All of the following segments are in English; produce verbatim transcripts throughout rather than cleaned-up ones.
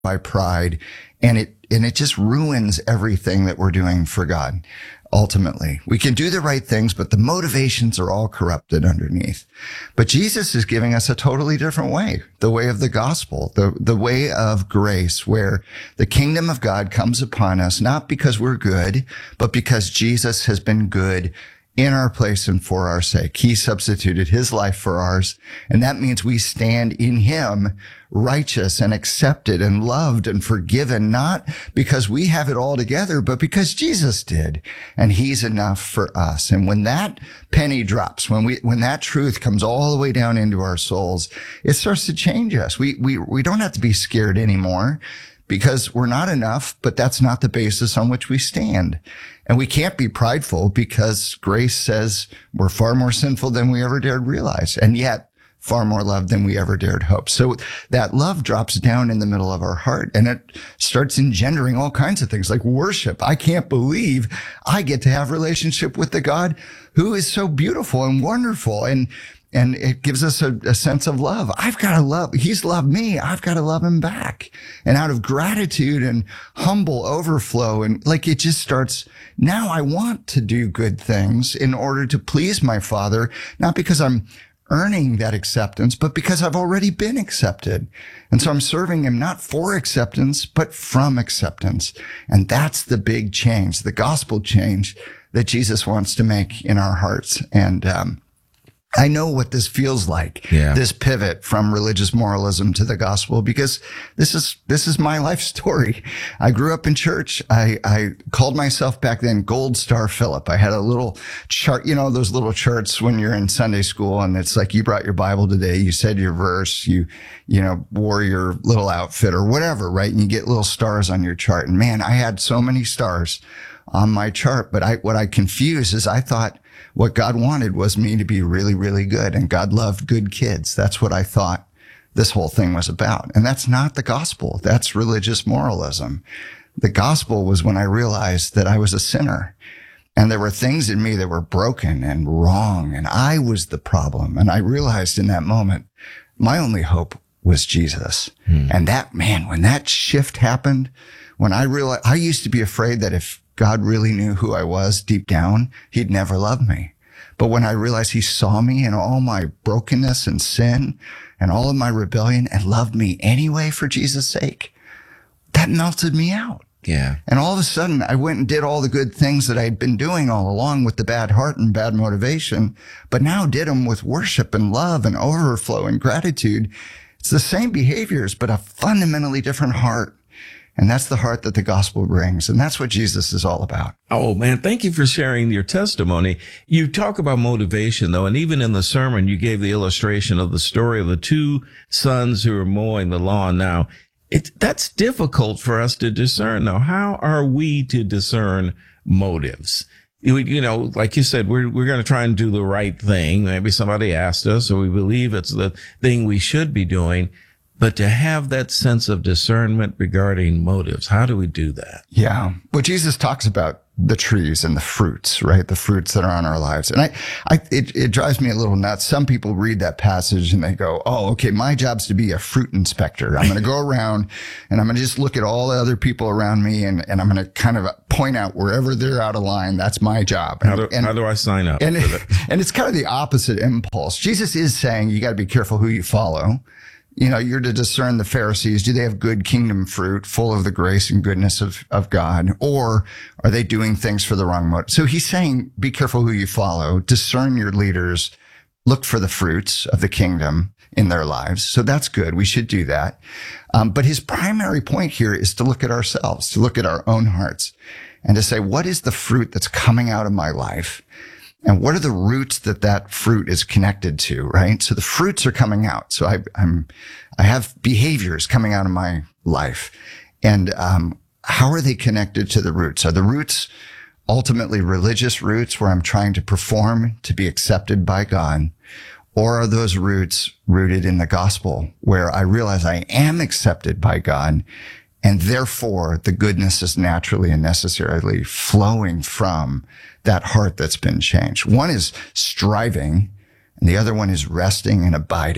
by pride, and it and it just ruins everything that we're doing for God. Ultimately, we can do the right things, but the motivations are all corrupted underneath. But Jesus is giving us a totally different way, the way of the gospel, the, the way of grace, where the kingdom of God comes upon us, not because we're good, but because Jesus has been good in our place and for our sake. He substituted his life for ours. And that means we stand in him righteous and accepted and loved and forgiven, not because we have it all together, but because Jesus did. And he's enough for us. And when that penny drops, when we, when that truth comes all the way down into our souls, it starts to change us. We, we, we don't have to be scared anymore, because we're not enough, but that's not the basis on which we stand. And we can't be prideful, because grace says we're far more sinful than we ever dared realize, and yet far more loved than we ever dared hope. So that love drops down in the middle of our heart, and it starts engendering all kinds of things like worship. I can't believe I get to have a relationship with the God who is so beautiful and wonderful. And And it gives us a, a sense of love. I've got to love, he's loved me. I've got to love him back. And out of gratitude and humble overflow, and like it just starts, now I want to do good things in order to please my Father, not because I'm earning that acceptance, but because I've already been accepted. And so I'm serving him not for acceptance, but from acceptance. And that's the big change, the gospel change that Jesus wants to make in our hearts. And, um, I know what this feels like, yeah. This pivot from religious moralism to the gospel, because this is, this is my life story. I grew up in church. I, I called myself back then Gold Star Philip. I had a little chart, you know, those little charts when you're in Sunday school, and it's like you brought your Bible today, you said your verse, you, you know, wore your little outfit or whatever, right? And you get little stars on your chart. And man, I had so many stars on my chart, but I, what I confused is I thought, what God wanted was me to be really, really good. And God loved good kids. That's what I thought this whole thing was about. And that's not the gospel. That's religious moralism. The gospel was when I realized that I was a sinner, and there were things in me that were broken and wrong, and I was the problem. And I realized in that moment, my only hope was Jesus. Hmm. And that, man, when that shift happened, when I realized, I used to be afraid that if God really knew who I was deep down, he'd never love me. But when I realized he saw me and all my brokenness and sin and all of my rebellion and loved me anyway for Jesus' sake, that melted me out. Yeah. And all of a sudden, I went and did all the good things that I'd been doing all along with the bad heart and bad motivation, but now did them with worship and love and overflow and gratitude. It's the same behaviors, but a fundamentally different heart. And that's the heart that the gospel brings. And that's what Jesus is all about. Oh, man, thank you for sharing your testimony. You talk about motivation, though, and even in the sermon, you gave the illustration of the story of the two sons who are mowing the lawn. Now, it, that's difficult for us to discern, though. How are we to discern motives? You, you know, like you said, we're, we're going to try and do the right thing. Maybe somebody asked us, or we believe it's the thing we should be doing. But to have that sense of discernment regarding motives, how do we do that? Yeah. Well, Jesus talks about the trees and the fruits, right? The fruits that are on our lives. And I, I, it, it drives me a little nuts. Some people read that passage and they go, oh, okay, my job's to be a fruit inspector. I'm going to go around and I'm going to just look at all the other people around me, and, and I'm going to kind of point out wherever they're out of line. That's my job. And, how, do, and, how do I sign up? And, it, and it's kind of the opposite impulse. Jesus is saying you got to be careful who you follow. You know, you're to discern the Pharisees. Do they have good kingdom fruit, full of the grace and goodness of, of God? Or are they doing things for the wrong motive? So he's saying, be careful who you follow, discern your leaders, look for the fruits of the kingdom in their lives. So that's good. We should do that. Um, but his primary point here is to look at ourselves, to look at our own hearts, and to say, what is the fruit that's coming out of my life? And what are the roots that that fruit is connected to, right? So the fruits are coming out. So I, I'm, I have behaviors coming out of my life. And, um, how are they connected to the roots? Are the roots ultimately religious roots where I'm trying to perform to be accepted by God? Or are those roots rooted in the gospel where I realize I am accepted by God, and therefore the goodness is naturally and necessarily flowing from that heart that's been changed? One is striving, and the other one is resting and abiding.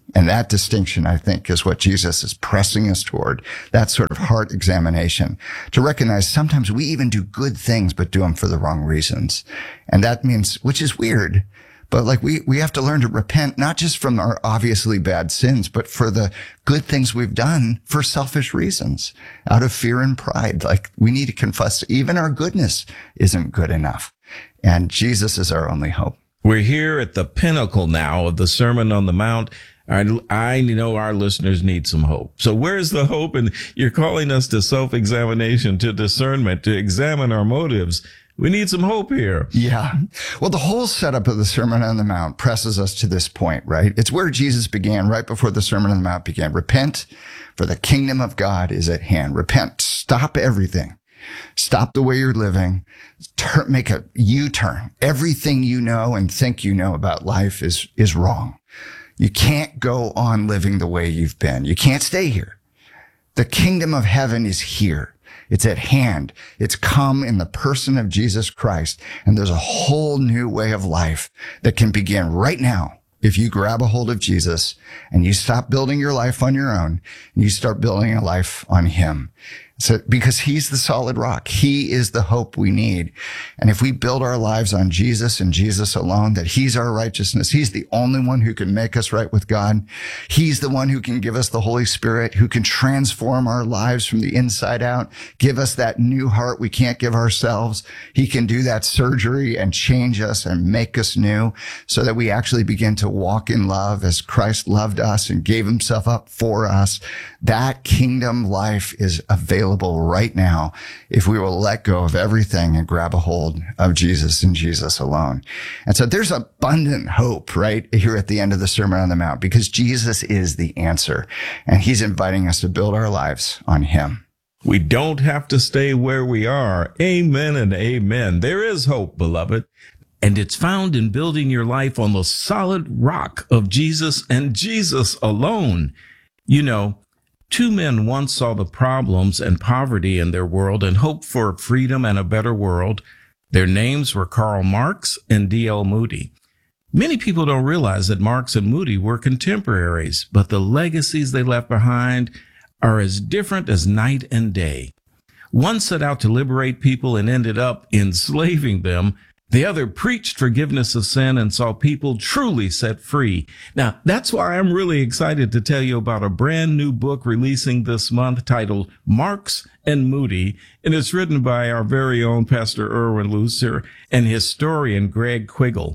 And that distinction, I think, is what Jesus is pressing us toward, that sort of heart examination, to recognize sometimes we even do good things, but do them for the wrong reasons. And that means, which is weird, but like we, we have to learn to repent, not just from our obviously bad sins, but for the good things we've done for selfish reasons, out of fear and pride. Like we need to confess even our goodness isn't good enough. And Jesus is our only hope. We're here at the pinnacle now of the Sermon on the Mount. I, I know our listeners need some hope. So where's the hope? And you're calling us to self-examination, to discernment, to examine our motives. We need some hope here. Yeah. Well, the whole setup of the Sermon on the Mount presses us to this point, right? It's where Jesus began right before the Sermon on the Mount began. Repent, for the kingdom of God is at hand. Repent. Stop everything. Stop the way you're living. Turn, make a U-turn. Everything you know and think you know about life is, is wrong. You can't go on living the way you've been. You can't stay here. The kingdom of heaven is here. It's at hand. It's come in the person of Jesus Christ. And there's a whole new way of life that can begin right now if you grab a hold of Jesus and you stop building your life on your own and you start building a life on him. So, because he's the solid rock. He is the hope we need. And if we build our lives on Jesus and Jesus alone, that he's our righteousness, he's the only one who can make us right with God. He's the one who can give us the Holy Spirit, who can transform our lives from the inside out, give us that new heart we can't give ourselves. He can do that surgery and change us and make us new so that we actually begin to walk in love as Christ loved us and gave himself up for us. That kingdom life is available right now if we will let go of everything and grab a hold of Jesus and Jesus alone. And so there's abundant hope right here at the end of the Sermon on the Mount because Jesus is the answer and he's inviting us to build our lives on him. We don't have to stay where we are. Amen and amen. There is hope, beloved. And it's found in building your life on the solid rock of Jesus and Jesus alone. You know, two men once saw the problems and poverty in their world and hoped for freedom and a better world. Their names were Karl Marx and D L Moody. Many people don't realize that Marx and Moody were contemporaries, but the legacies they left behind are as different as night and day. One set out to liberate people and ended up enslaving them. The other preached forgiveness of sin and saw people truly set free. Now, that's why I'm really excited to tell you about a brand new book releasing this month titled Marx and Moody, and it's written by our very own Pastor Erwin Lutzer and historian Greg Quiggle.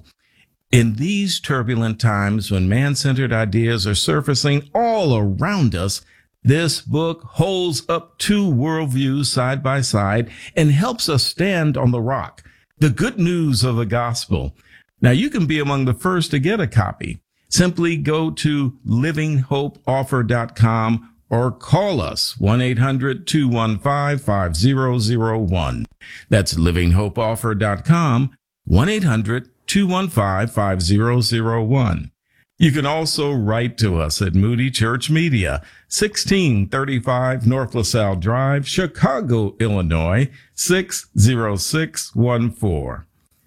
In these turbulent times when man-centered ideas are surfacing all around us, this book holds up two worldviews side by side and helps us stand on the rock, the good news of the gospel. Now, you can be among the first to get a copy. Simply go to living hope offer dot com or call us one eight hundred two one five five zero zero one. That's living hope offer dot com, one eight hundred two one five five zero zero one. You can also write to us at Moody Church Media, sixteen thirty-five North LaSalle Drive, Chicago, Illinois, six zero six one four.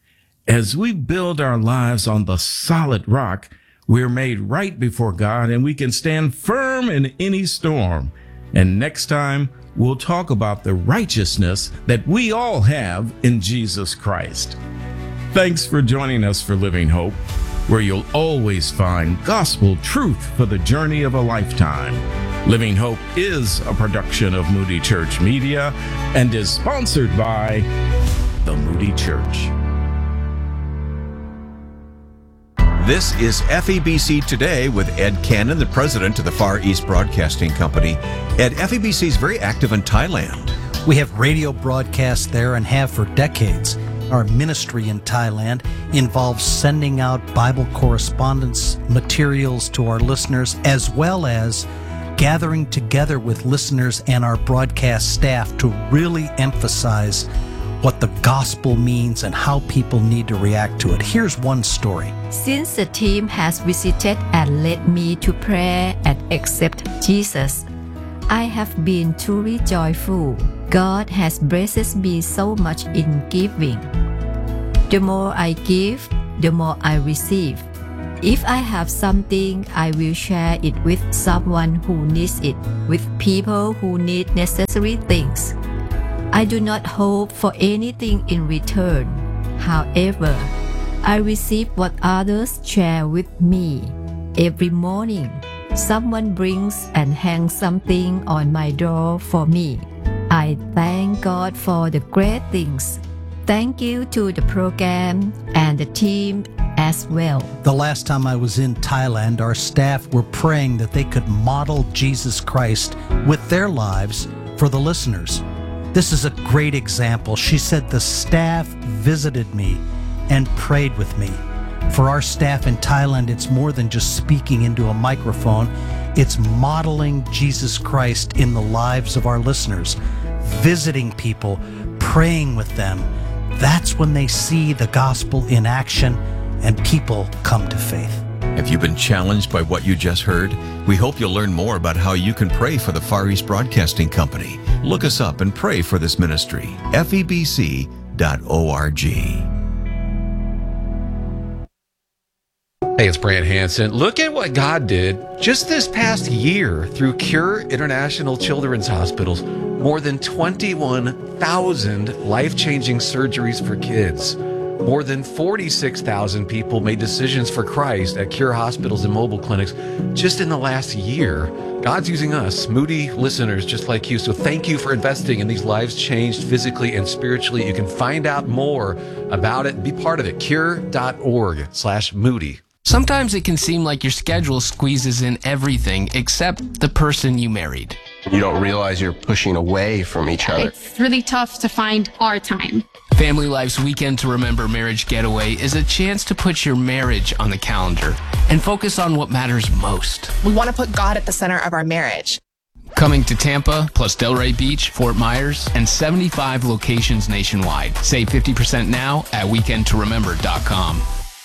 As we build our lives on the solid rock, we're made right before God and we can stand firm in any storm. And next time, we'll talk about the righteousness that we all have in Jesus Christ. Thanks for joining us for Living Hope, where you'll always find gospel truth for the journey of a lifetime. Living Hope is a production of Moody Church Media and is sponsored by the Moody Church. This is F E B C Today with Ed Cannon, the president of the Far East Broadcasting Company. Ed, F E B C is very active in Thailand. We have radio broadcasts there and have for decades. Our ministry in Thailand involves sending out Bible correspondence materials to our listeners, as well as gathering together with listeners and our broadcast staff to really emphasize what the gospel means and how people need to react to it. Here's one story. Since the team has visited and led me to pray and accept Jesus, I have been truly joyful. God has blessed me so much in giving. The more I give, the more I receive. If I have something, I will share it with someone who needs it, with people who need necessary things. I do not hope for anything in return. However, I receive what others share with me. Every morning, someone brings and hangs something on my door for me. I thank God for the great things. Thank you to the program and the team as well. The last time I was in Thailand, our staff were praying that they could model Jesus Christ with their lives for the listeners. This is a great example. She said the staff visited me and prayed with me. For our staff in Thailand, it's more than just speaking into a microphone. It's modeling Jesus Christ in the lives of our listeners, visiting people, praying with them. That's when they see the gospel in action and people come to faith. Have you been challenged by what you just heard? We hope you'll learn more about how you can pray for the Far East Broadcasting Company. Look us up and pray for this ministry. F E B C dot org. Hey, it's Brant Hansen. Look at what God did just this past year through Cure International Children's Hospitals. More than twenty-one thousand life-changing surgeries for kids. More than forty-six thousand people made decisions for Christ at Cure hospitals and mobile clinics just in the last year. God's using us, Moody listeners just like you. So thank you for investing in these lives changed physically and spiritually. You can find out more about it and be part of it. Cure.org slash Moody. Sometimes it can seem like your schedule squeezes in everything except the person you married. You don't realize you're pushing away from each other. It's really tough to find our time. Family Life's Weekend to Remember Marriage Getaway is a chance to put your marriage on the calendar and focus on what matters most. We want to put God at the center of our marriage. Coming to Tampa, plus Delray Beach, Fort Myers, and seventy-five locations nationwide. Save fifty percent now at weekend to remember dot com.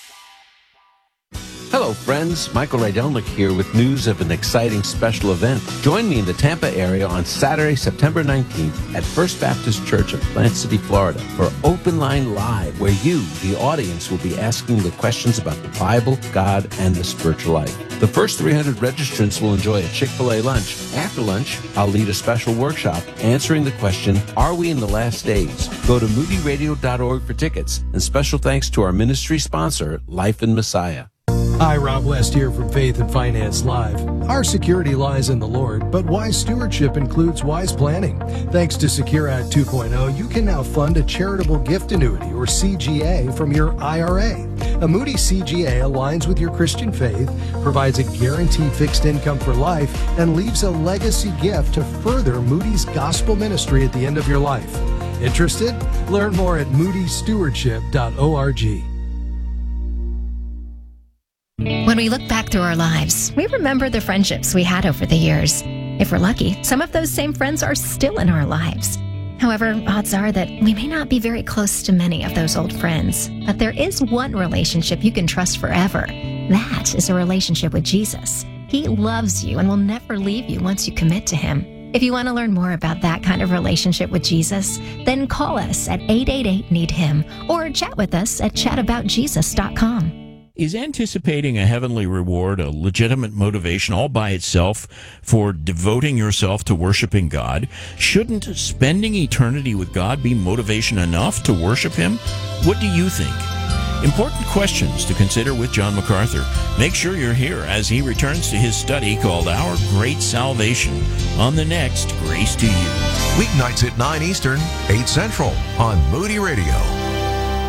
Hello, friends. Michael Rydelnik here with news of an exciting special event. Join me in the Tampa area on Saturday, September nineteenth at First Baptist Church of Plant City, Florida for Open Line Live, where you, the audience, will be asking the questions about the Bible, God, and the spiritual life. The first three hundred registrants will enjoy a Chick-fil-A lunch. After lunch, I'll lead a special workshop answering the question, are we in the last days? Go to moody radio dot org for tickets. And special thanks to our ministry sponsor, Life in Messiah. Hi, Rob West here from Faith and Finance Live. Our security lies in the Lord, but wise stewardship includes wise planning. Thanks to Secure Act two point oh, you can now fund a charitable gift annuity, or C G A, from your I R A. A Moody C G A aligns with your Christian faith, provides a guaranteed fixed income for life, and leaves a legacy gift to further Moody's gospel ministry at the end of your life. Interested? Learn more at moody stewardship dot org. When we look back through our lives, we remember the friendships we had over the years. If we're lucky, some of those same friends are still in our lives. However, odds are that we may not be very close to many of those old friends. But there is one relationship you can trust forever. That is a relationship with Jesus. He loves you and will never leave you once you commit to Him. If you want to learn more about that kind of relationship with Jesus, then call us at eight eight eight, need him or chat with us at chat about jesus dot com. Is anticipating a heavenly reward a legitimate motivation all by itself for devoting yourself to worshiping God? Shouldn't spending eternity with God be motivation enough to worship Him? What do you think? Important questions to consider with John MacArthur. Make sure you're here as he returns to his study called Our Great Salvation on the next Grace to You. Weeknights at nine Eastern, eight Central on Moody Radio.